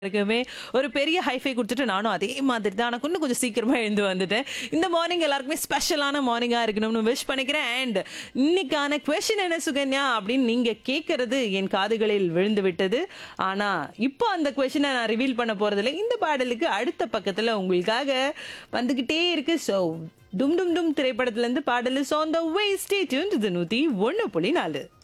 இருக்குமே ஒரு பெரிய ஹைஃபை குடுத்துட்டு நானும் அதே மாதிரி தான். ஆனா இன்னும் கொஞ்சம் சீக்கிரமா எழுந்து வந்துட்டேன். இந்த மார்னிங் எல்லாருக்குமே ஸ்பெஷலான மார்னிங்கா இருக்கணும்னு விஷ் பண்ணிக்கிறேன். அண்ட் இன்னைக்கான கொஸ்டின் என்ன சுகன்யா அப்படின்னு நீங்க கேட்கறது என் காதுகளில் விழுந்து விட்டது. ஆனா இப்போ அந்த கொஸ்டினை நான் ரிவீல் பண்ண போறதில்ல. இந்த பாடலுக்கு அடுத்த பக்கத்துல உங்களுக்காக வந்துகிட்டே இருக்கு. ஸோ டும் டும் டும் திரைப்படத்துல இருந்து பாடல் is on the way. Stay tuned. இது 101.4.